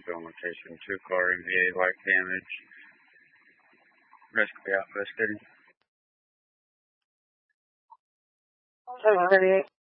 on location. 2-car MVA light damage. Rest of the outpost city. 738.